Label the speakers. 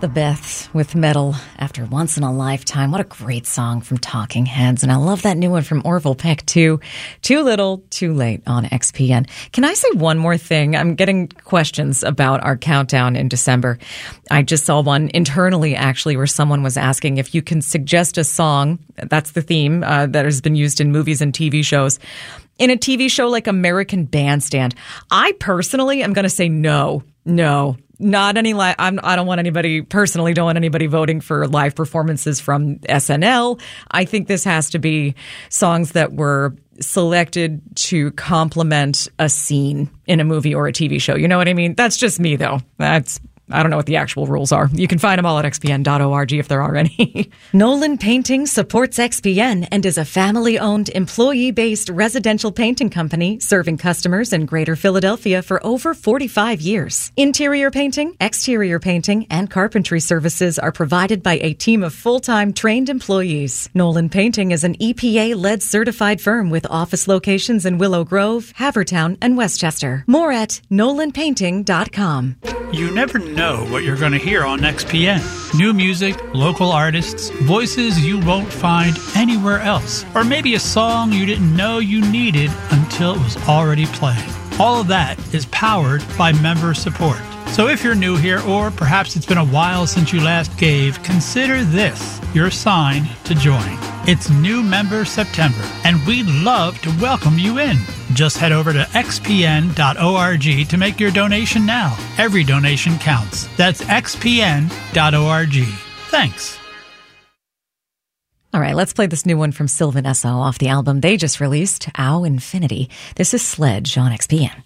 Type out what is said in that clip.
Speaker 1: The Beths with Metal After Once in a Lifetime. What a great song from Talking Heads. And I love that new one from Orville Peck, too. Too Little, Too Late on XPN. Can I say one more thing? I'm getting questions about our countdown in December. I just saw one internally, actually, where someone was asking if you can suggest a song. That's the theme that has been used in movies and TV shows. In a TV show like American Bandstand, I personally am going to say no. Not any live. I don't want anybody voting for live performances from SNL. I think this has to be songs that were selected to complement a scene in a movie or a TV show. You know what I mean? That's just me, though. I don't know what the actual rules are. You can find them all at xpn.org if there are any. Nolan Painting supports XPN and is a family-owned, employee-based residential painting company serving customers in Greater Philadelphia for over 45 years. Interior painting, exterior painting, and carpentry services are provided by a team of full-time trained employees. Nolan Painting is an EPA-led certified firm with office locations in Willow Grove, Havertown, and Westchester. More at nolanpainting.com.
Speaker 2: You never know what you're going to hear on XPN. New music, local artists, voices you won't find anywhere else. Or maybe a song you didn't know you needed until it was already playing. All of that is powered by member support. So if you're new here, or perhaps it's been a while since you last gave, consider this your sign to join. It's New Member September, and we'd love to welcome you in. Just head over to xpn.org to make your donation now. Every donation counts. That's xpn.org. Thanks.
Speaker 1: All right, let's play this new one from Sylvan Esso off the album they just released, Ow Infinity. This is Sledge on XPN.